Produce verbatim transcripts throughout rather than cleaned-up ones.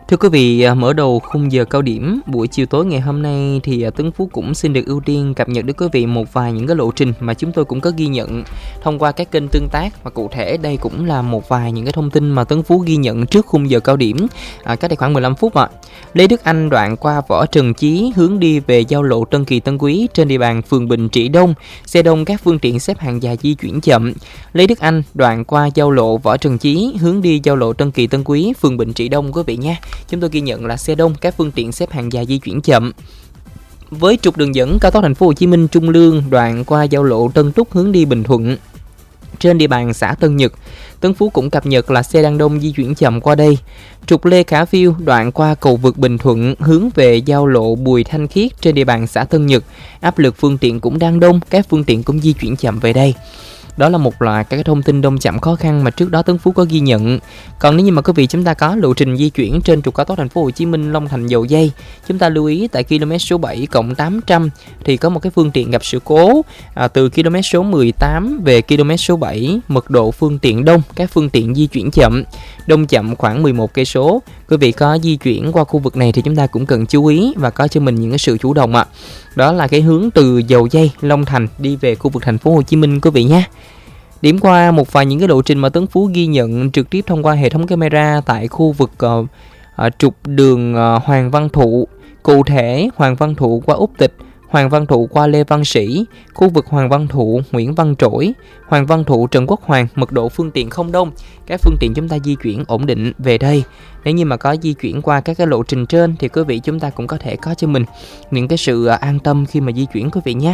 Thưa quý vị, mở đầu khung giờ cao điểm buổi chiều tối ngày hôm nay thì Tấn Phú cũng xin được ưu tiên cập nhật đến quý vị một vài những cái lộ trình mà chúng tôi cũng có ghi nhận thông qua các kênh tương tác, và cụ thể đây cũng là một vài những cái thông tin mà Tấn Phú ghi nhận trước khung giờ cao điểm à, cách đây khoảng mười lăm phút ạ. À. Lê Đức Anh đoạn qua Võ Trần Chí hướng đi về giao lộ Tân Kỳ Tân Quý trên địa bàn phường Bình Trị Đông, xe đông các phương tiện xếp hàng dài di chuyển chậm. Lê Đức Anh đoạn qua giao lộ Võ Trần Chí hướng đi giao lộ Tân Kỳ Tân Quý, phường Bình Trị Đông quý vị nha. Chúng tôi ghi nhận là xe đông, các phương tiện xếp hàng dài di chuyển chậm. Với trục đường dẫn cao tốc Thành phố Hồ Chí Minh Trung Lương đoạn qua giao lộ Tân Túc hướng đi Bình Thuận trên địa bàn xã Tân Nhật, Tấn Phú cũng cập nhật là xe đang đông di chuyển chậm qua đây. Trục Lê Khả Phiêu đoạn qua cầu vượt Bình Thuận hướng về giao lộ Bùi Thanh Khiết trên địa bàn xã Tân Nhật, áp lực phương tiện cũng đang đông, các phương tiện cũng di chuyển chậm về đây. Đó là một loạt các thông tin đông chậm khó khăn mà trước đó Tấn Phú có ghi nhận. Còn nếu như mà quý vị chúng ta có lộ trình di chuyển trên trục cao tốc Thành phố Hồ Chí Minh Long Thành Dầu Giây, chúng ta lưu ý tại km số bảy cộng tám trăm thì có một cái phương tiện gặp sự cố à, từ km số mười tám về km số bảy, mật độ phương tiện đông, các phương tiện di chuyển chậm, đông chậm khoảng mười một cây số. Quý vị có di chuyển qua khu vực này thì chúng ta cũng cần chú ý và có cho mình những cái sự chủ động ạ. À. Đó là cái hướng từ Dầu Giây, Long Thành đi về khu vực Thành phố Hồ Chí Minh quý vị nhé. Điểm qua một vài những cái lộ trình mà Tấn Phú ghi nhận trực tiếp thông qua hệ thống camera tại khu vực uh, uh, trục đường uh, Hoàng Văn Thụ, cụ thể Hoàng Văn Thụ qua Úc Tịch, Hoàng Văn Thụ qua Lê Văn Sĩ, khu vực Hoàng Văn Thụ, Nguyễn Văn Trỗi, Hoàng Văn Thụ, Trần Quốc Hoàng, mật độ phương tiện không đông, các phương tiện chúng ta di chuyển ổn định về đây. Nếu như mà có di chuyển qua các cái lộ trình trên thì quý vị chúng ta cũng có thể có cho mình những cái sự uh, an tâm khi mà di chuyển quý vị nhé.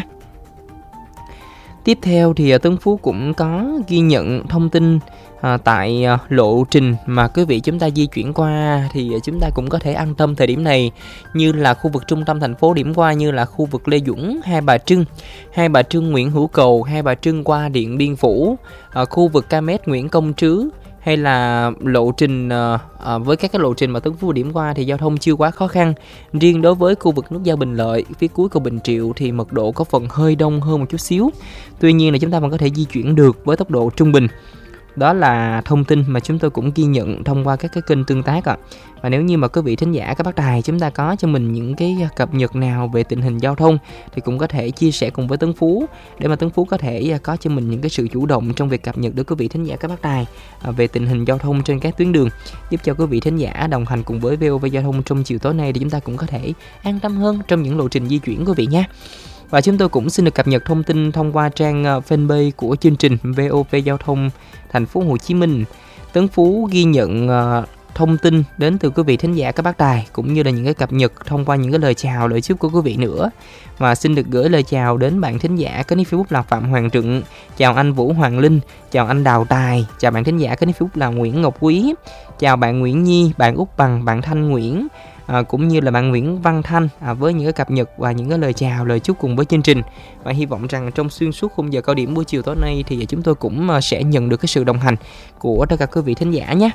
Tiếp theo thì Tấn Phú cũng có ghi nhận thông tin à, tại à, lộ trình mà quý vị chúng ta di chuyển qua thì chúng ta cũng có thể an tâm thời điểm này, như là khu vực trung tâm thành phố điểm qua như là khu vực Lê Duẩn, Hai Bà Trưng, Hai Bà Trưng Nguyễn Hữu Cầu, Hai Bà Trưng qua Điện Biên Phủ, à, khu vực Ca Mét Nguyễn Công Trứ, hay là lộ trình à, à, với các cái lộ trình mà Tấn Phú điểm qua thì giao thông chưa quá khó khăn. Riêng đối với khu vực nút giao Bình Lợi phía cuối cầu Bình Triệu thì mật độ có phần hơi đông hơn một chút xíu. Tuy nhiên là chúng ta vẫn có thể di chuyển được với tốc độ trung bình. Đó là thông tin mà chúng tôi cũng ghi nhận thông qua các cái kênh tương tác ạ. À. Và nếu như mà quý vị thính giả các bác đài chúng ta có cho mình những cái cập nhật nào về tình hình giao thông thì cũng có thể chia sẻ cùng với Tấn Phú để mà Tấn Phú có thể có cho mình những cái sự chủ động trong việc cập nhật đến quý vị thính giả các bác đài về tình hình giao thông trên các tuyến đường, giúp cho quý vị thính giả đồng hành cùng với vê o vê Giao thông trong chiều tối nay thì chúng ta cũng có thể an tâm hơn trong những lộ trình di chuyển quý vị nhé. Và chúng tôi cũng xin được cập nhật thông tin thông qua trang fanpage của chương trình vê o vê Giao thông Thành phố Hồ Chí Minh. Tấn Phú ghi nhận uh, thông tin đến từ quý vị thính giả các bác đài cũng như là những cái cập nhật thông qua những cái lời chào, lời chúc của quý vị nữa. Và xin được gửi lời chào đến bạn thính giả có nick Facebook là Phạm Hoàng Trựng, chào anh Vũ Hoàng Linh, chào anh Đào Tài, chào bạn thính giả có nick Facebook là Nguyễn Ngọc Quý, chào bạn Nguyễn Nhi, bạn Úc Bằng, bạn Thanh Nguyễn. À, cũng như là bạn Nguyễn Văn Thanh à, với những cái cập nhật và những cái lời chào, lời chúc cùng với chương trình. Và hy vọng rằng trong xuyên suốt khung giờ cao điểm buổi chiều tối nay thì chúng tôi cũng sẽ nhận được cái sự đồng hành của tất cả quý vị thính giả nhé.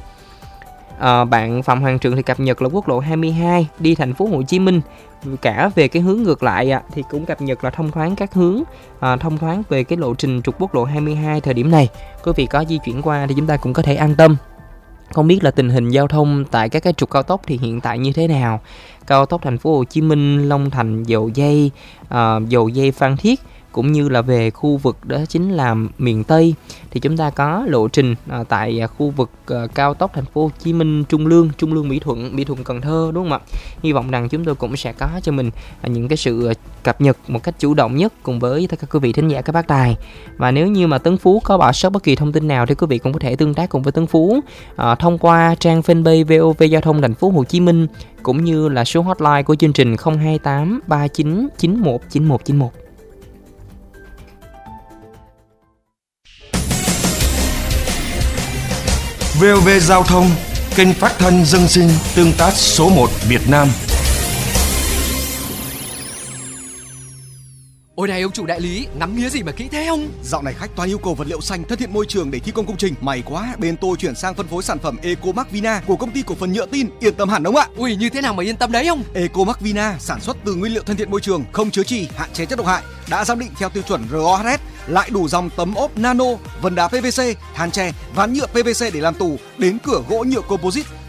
À, bạn Phạm Hoàng Trựng thì cập nhật là quốc lộ hai mươi hai đi thành phố Hồ Chí Minh, cả về cái hướng ngược lại à, thì cũng cập nhật là thông thoáng các hướng, à, thông thoáng về cái lộ trình trục quốc lộ hai mươi hai thời điểm này. Quý vị có di chuyển qua thì chúng ta cũng có thể an tâm. Không biết là tình hình giao thông tại các cái trục cao tốc thì hiện tại như thế nào? Cao tốc Thành phố Hồ Chí Minh, Long Thành, Dầu Giây, uh, Dầu Giây Phan Thiết cũng như là về khu vực đó chính là miền Tây thì chúng ta có lộ trình uh, tại uh, khu vực uh, cao tốc Thành phố Hồ Chí Minh Trung Lương, Trung Lương Mỹ Thuận, Mỹ Thuận Cần Thơ đúng không ạ? Hy vọng rằng chúng tôi cũng sẽ có cho mình uh, những cái sự uh, cập nhật một cách chủ động nhất cùng với tất cả quý vị thính giả các bác đài. Và nếu như mà Tấn Phú có bỏ sót bất kỳ thông tin nào thì quý vị cũng có thể tương tác cùng với Tấn Phú uh, thông qua trang fanpage vê o vê Giao thông Thành phố Hồ Chí Minh cũng như là số hotline của chương trình không hai tám ba chín chín một chín một chín một. vê o vê Giao thông, kênh phát thanh dân sinh tương tác số một Việt Nam. Ôi này ông chủ đại lý, ngắm nghía gì mà kỹ thế ông? Dạo này khách toàn yêu cầu vật liệu xanh thân thiện môi trường để thi công công trình. May quá, bên tôi chuyển sang phân phối sản phẩm Ecomark Vina của công ty cổ phần Nhựa Tin, yên tâm hẳn ông ạ. Ui, như thế nào mà yên tâm đấy ông? Ecomark Vina sản xuất từ nguyên liệu thân thiện môi trường, không chứa chì, hạn chế chất độc hại, đã giám định theo tiêu chuẩn rờ o hát ét, lại đủ dòng tấm ốp nano, vân đá pê vê xê, than tre, ván nhựa pê vê xê để làm tủ, đến cửa gỗ nhựa composite.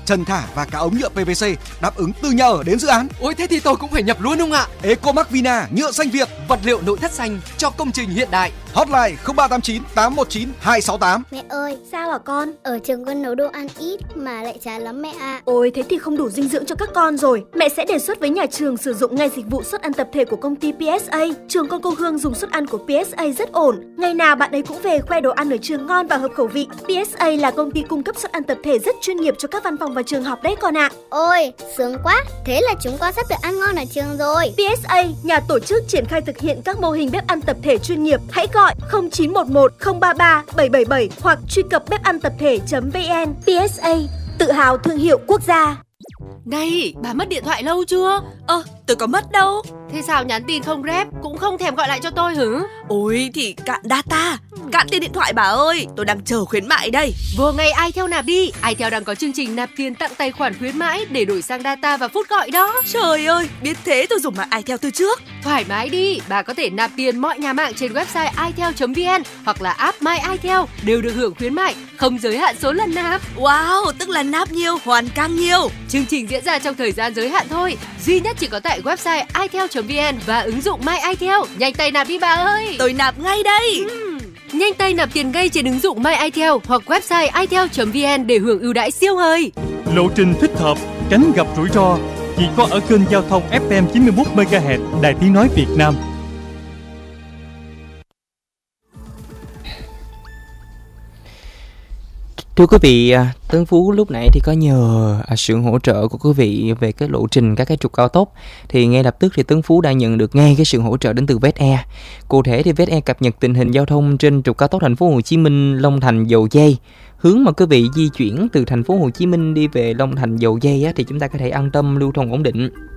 chân thả và cả ống nhựa pê vê xê đáp ứng từ nhà ở đến dự án. Ôi thế thì tôi cũng phải nhập luôn không ạ? Ecomac Vina nhựa xanh Việt, vật liệu nội thất xanh cho công trình hiện đại. Hotline không ba tám chín tám một chín hai sáu tám. Mẹ ơi, sao hả con? Ở trường con nấu đồ ăn ít mà lại chán lắm mẹ ạ. À. Ôi thế thì không đủ dinh dưỡng cho các con rồi. Mẹ sẽ đề xuất với nhà trường sử dụng ngay dịch vụ suất ăn tập thể của công ty pê ét a. Trường con cô Hương dùng suất ăn của pê ét a rất ổn. Ngày nào bạn ấy cũng về khoe đồ ăn ở trường ngon và hợp khẩu vị. pê ét a là công ty cung cấp suất ăn tập thể rất chuyên nghiệp cho các văn phòng và trường học đấy con ạ. À. Ôi, sướng quá. Thế là chúng con sắp được ăn ngon ở trường rồi. pê ét a, nhà tổ chức triển khai thực hiện các mô hình bếp ăn tập thể chuyên nghiệp. Hãy gọi không chín một một không ba ba bảy bảy bảy hoặc truy cập bếp ăn tập thể chấm vn. pê ét a, tự hào thương hiệu quốc gia. Này, bà mất điện thoại lâu chưa? Ơ, tôi có mất đâu. Thế sao nhắn tin không rep, cũng không thèm gọi lại cho tôi hử? Ôi thì cạn data, cạn tiền điện thoại bà ơi, tôi đang chờ khuyến mại đây. Vô ngay iTel nạp đi, iTel đang có chương trình nạp tiền tặng tài khoản khuyến mãi để đổi sang data và phút gọi đó. Trời ơi, biết thế tôi dùng mạng iTel từ trước. Thoải mái đi, bà có thể nạp tiền mọi nhà mạng trên website itel chấm vn hoặc là app My iTel đều được hưởng khuyến mại, không giới hạn số lần nạp. Wow, tức là nạp nhiều, hoàn càng nhiều. Chương trình diễn ra trong thời gian giới hạn thôi, duy nhất chỉ có tại website itel chấm vn và ứng dụng My iTel. Nhanh tay nạp đi bà ơi. Tôi nạp ngay đây. uhm. Nhanh tay nạp tiền ngay trên ứng dụng My iTel hoặc website itel chấm vn để hưởng ưu đãi siêu hời. Lộ trình thích hợp, tránh gặp rủi ro chỉ có ở kênh giao thông ép em chín mươi mốt mê ga héc Đài Tiếng nói Việt Nam. Thưa quý vị, Tấn Phú lúc nãy thì có nhờ sự hỗ trợ của quý vị về cái lộ trình các cái trục cao tốc, thì ngay lập tức thì Tấn Phú đã nhận được ngay cái sự hỗ trợ đến từ vét e. Cụ thể thì vét e cập nhật tình hình giao thông trên trục cao tốc Thành phố Hồ Chí Minh Long Thành Dầu Giây. Hướng mà quý vị di chuyển từ Thành phố Hồ Chí Minh đi về Long Thành Dầu Giây á, thì chúng ta có thể an tâm lưu thông ổn định.